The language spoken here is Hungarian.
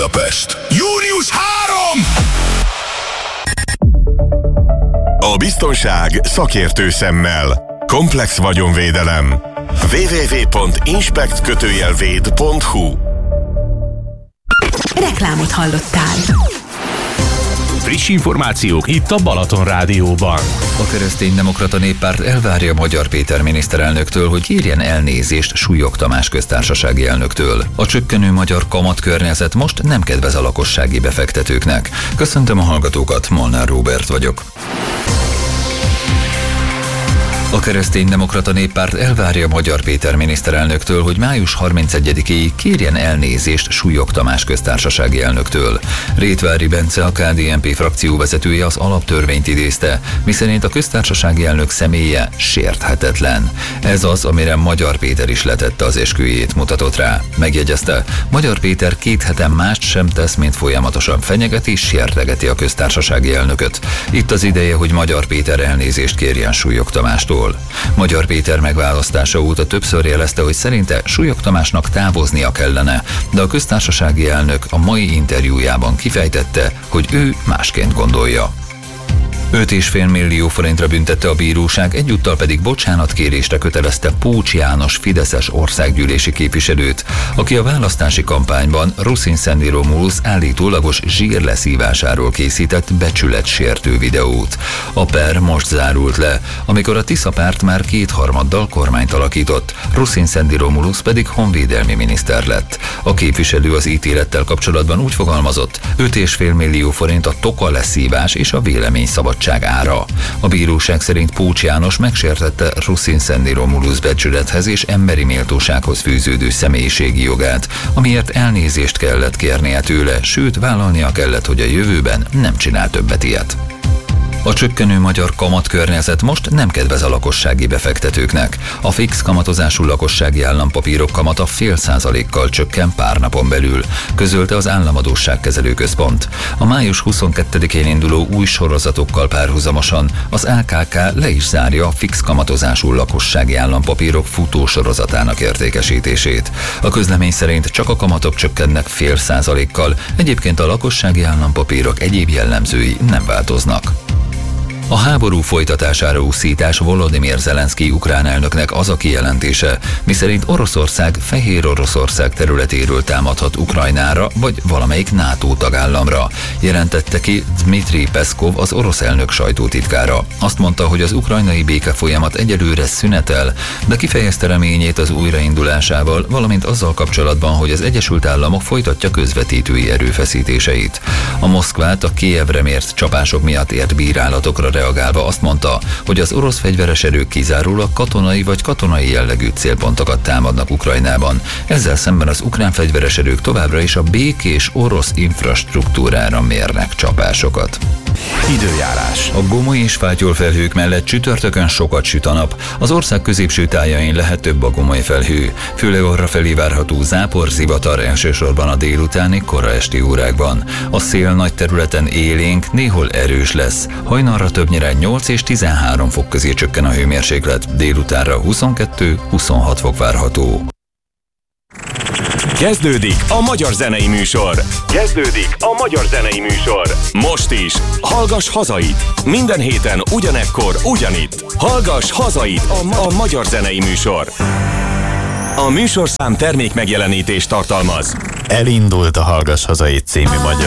Budapest. Június 3! A biztonság szakértő szemmel. Komplex vagyonvédelem. www.inspect-véd.hu. Reklámot hallottál. Friss információk itt a Balaton Rádióban. A Kereszténydemokrata Néppárt elvárja Magyar Péter miniszterelnöktől, hogy kérjen elnézést Súlyog Tamás köztársasági elnöktől. A csökkenő magyar kamatkörnyezet most nem kedvez a lakossági befektetőknek. Köszöntöm a hallgatókat, Molnár Róbert vagyok. A Kereszténydemokrata Néppárt elvárja Magyar Péter miniszterelnöktől, hogy május 31-éig kérjen elnézést Súlyog Tamás köztársasági elnöktől. Rétvári Bence, a KDNP frakcióvezetője az alaptörvényt idézte, miszerint a köztársasági elnök személye sérthetetlen. Ez az, amire Magyar Péter is letette az esküjét, mutatott rá. Megjegyezte, Magyar Péter 2 hete mást sem tesz, mint folyamatosan fenyegeti és sértegeti a köztársasági elnököt. Itt az ideje, hogy Magyar Péter elnézést kérjen Súlyog Tamástól. Magyar Péter megválasztása óta többször jelezte, hogy szerinte Súlyog Tamásnak távoznia kellene, de a köztársasági elnök a mai interjújában kifejtette, hogy ő másként gondolja. 5,5 millió forintra büntette a bíróság, egyúttal pedig bocsánatkérésre kötelezte Pócs János fideszes országgyűlési képviselőt, aki a választási kampányban Ruszin Szendi Romulusz állítólagos zsírleszívásáról készített becsületsértő videót. A per most zárult le, amikor a Tisza párt már 2/3 kormányt alakított, Ruszin Szendi Romulusz pedig honvédelmi miniszter lett. A képviselő az ítélettel kapcsolatban úgy fogalmazott, 5,5 millió forint a tokaleszívás és a véleményszabadság ára. A bíróság szerint Pócs János megsértette Ruszin Szendi Romulusz becsülethez és emberi méltósághoz fűződő személyiségi jogát, amiért elnézést kellett kérnie tőle, sőt vállalnia kellett, hogy a jövőben nem csinál többet ilyet. A csökkenő magyar kamatkörnyezet most nem kedvez a lakossági befektetőknek. A fix kamatozású lakossági állampapírok kamata 0,5%-kal csökken pár napon belül, közölte az Államadósságkezelő Központ. A május 22-én induló új sorozatokkal párhuzamosan az LKK le is zárja a fix kamatozású lakossági állampapírok futó sorozatának értékesítését. A közlemény szerint csak a kamatok csökkennek 0,5%-kal, egyébként a lakossági állampapírok egyéb jellemzői nem változnak. A háború folytatására úszítás Volodymyr Zelenszky ukrán elnöknek az a kijelentése, miszerint Oroszország Fehér Oroszország területéről támadhat Ukrajnára vagy valamelyik NATO tagállamra, jelentette ki Dmitry Peszkov, az orosz elnök sajtótitkára. Azt mondta, hogy az ukrajnai békefolyamat egyelőre szünetel, de kifejezte reményét az újraindulásával, valamint azzal kapcsolatban, hogy az Egyesült Államok folytatja közvetítői erőfeszítéseit. A Moszkvát a Kijevre mért csapások miatt ért bírálatokra reagálva azt mondta, hogy az orosz fegyveres erők kizárólag katonai jellegű célpontokat támadnak Ukrajnában. Ezzel szemben az ukrán fegyveres erők továbbra is a békés orosz infrastruktúrára mérnek csapásokat. Időjárás. A gomoly és fátyolfelhők mellett csütörtökön sokat süt a nap. Az ország középső tájain lehet több a gomoly felhő. Főleg arrafelé várható zápor, zivatar, elsősorban a délutáni, kora esti órákban. A szél nagy területen élénk, néhol erős lesz. Hajnalra többnyire 8 és 13 fok közé csökken a hőmérséklet, délutánra 22-26 fok várható. Kezdődik a Magyar Zenei Műsor. Most is. Hallgass hazait. Minden héten ugyanekkor, ugyanitt. Hallgass hazait, a Magyar Zenei Műsor. A műsorszám termék megjelenítést tartalmaz. Elindult a Hallgass hazait című magyar